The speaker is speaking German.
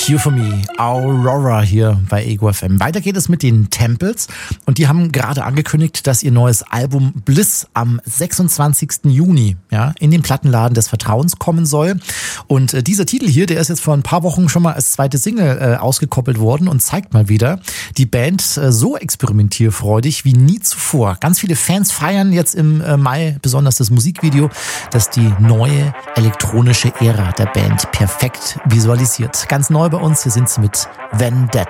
Cure for Me, Aurora hier bei Ego FM. Weiter geht es mit den Temples und die haben gerade angekündigt, dass ihr neues Album Bliss am 26. Juni in den Plattenladen des Vertrauens kommen soll. Und dieser Titel hier, der ist jetzt vor ein paar Wochen schon mal als zweite Single ausgekoppelt worden und zeigt mal wieder, die Band so experimentierfreudig wie nie zuvor. Ganz viele Fans feiern jetzt im Mai besonders das Musikvideo, das die neue elektronische Ära der Band perfekt visualisiert. Ganz neu bei uns, hier sind sie mit Vendetta.